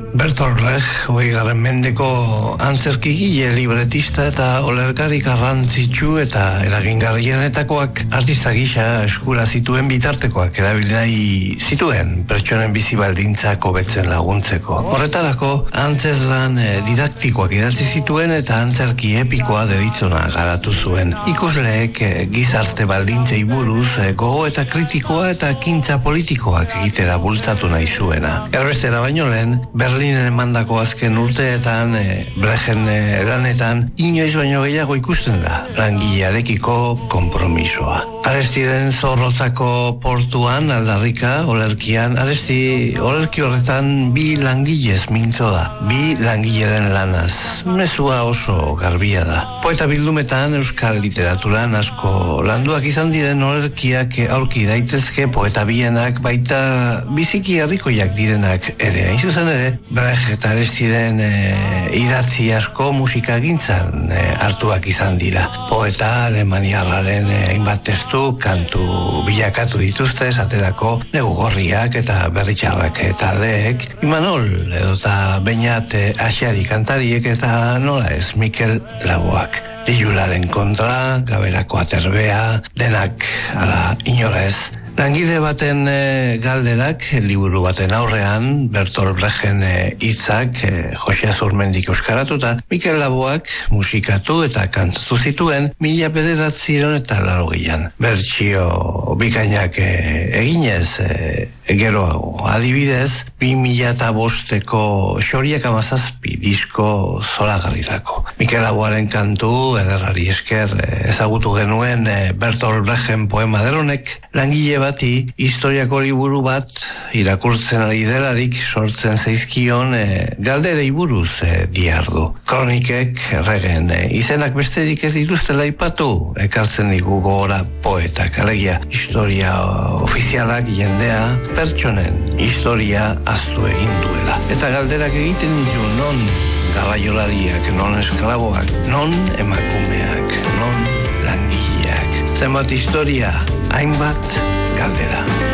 Bertolt Brecht, 20. mendeko antzerkigile, libretista eta olerkari garrantzitsu eta eragingarrienetakoak artista gisa eskura zituen bitartekoak erabili nahi zituen pertsonen bizi baldintzak hobetzen laguntzeko. Horretarako antzezlan didaktikoak idatzi zituen eta antzerki epikoa deritzona garatu zuen. Ikusleek gizarte baldintzei buruz gogo eta kritikoa eta ekintza politikoak egitera bultzatu nahi zuena. Erbestera baino lehen, Berlinen emandako azken urteetan Brechten lanetan inoiz baino gehiago ikusten da langilearekiko konpromisoa. Arestiren Zorrotzako portuan aldarrika olerkian olerki horretan bi langilez mintzo da, bi langileren lanaz. Mezua oso garbia da. Poeta bildumetan euskal literaturan asko landuak izan diren olerkiak aurki daitezke poeta bienak baita biziki herrikoiak direnak ere. Hain zuzen ere, Brecht eta Arestiren idatzi asko musikagintzan hartuak izan dira. Poeta alemaniarraren hainbat testu kantu bilakatu dituzte, esaterako Negu Gorriak eta Berritxarrak taldeek, Imanol edota Beñat Axari kantariek eta nola ez Mikel Laboak. Ilularen kontra, Gaberako Aterbea, denak ala inora ez. Langile baten galderak, liburu baten aurrean, Bertolt Brechten hitzak, Jose Azurmendik euskaratuta, Mikel Laboak musikatu eta kantatu zituen 1980 bertsio bikainak eginez, geroago. Adibidez, 2005ko Xoriak 17 disko zoragarrirako. Mikel Laboaren kantu ederrari esker ezagutu genuen Bertolt Brechten poema deronek langile bati historiako liburu bat irakurtzen ari delarik sortzen zaizkion galderei buruz diardu. Kronikek erregen izenak besterik ez dituztela aipatu ekartzen digu gogora poetak, alegia historia ofizialak jendea pertsonen historia ahaztu egin duela. Eta galderak egiten ditu non garraiolariak, non esklaboak, non emakumeak, non langileak. Zenbat historia, hainbat galdera.